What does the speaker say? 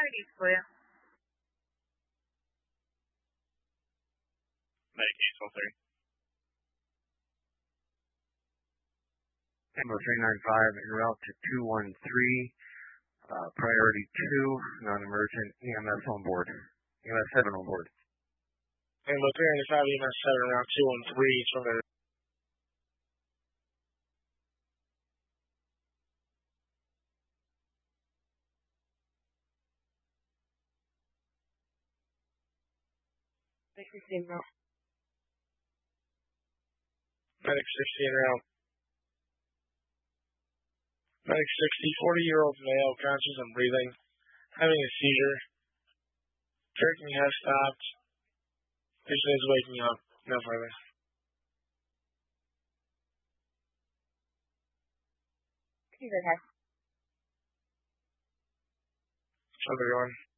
needs for you. Medicaid, 1230. Ambulance 395 en route to 213, priority 2, non-emergent, EMS on board, EMS 7 on board. Ambulance 395, EMS 7, route 213, from the Medic 16 route. Medic 16 route. Medic 60, 40-year-old male, conscious and breathing, having a seizure. Jerking has stopped. Patient is waking up. No further. He's okay. Somebody on.